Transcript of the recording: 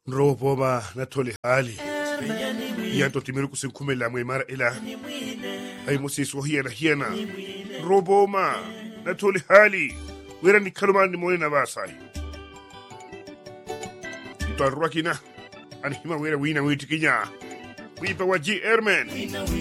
Roboba nathole hali yanto timiri kusinkhumela mara ela ay musisi hiena roboma nathole hali wera nikhalumani moye na basai twarwa kina anhima wera wina witikinya wipa waji Herman